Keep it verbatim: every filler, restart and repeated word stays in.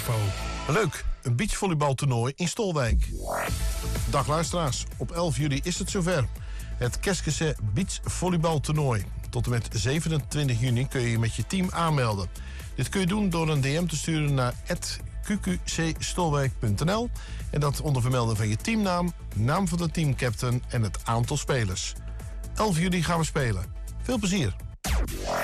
info. Leuk, een beachvolleybaltoernooi in Stolwijk. Dag luisteraars, op elf juli is het zover. Het Keskese beachvolleybaltoernooi. Tot en met zevenentwintig juni kun je je met je team aanmelden. Dit kun je doen door een D M te sturen naar at q q c stolwijk punt n l en dat onder vermelden van je teamnaam, naam van de teamcaptain en het aantal spelers. elf juli gaan we spelen. Veel plezier!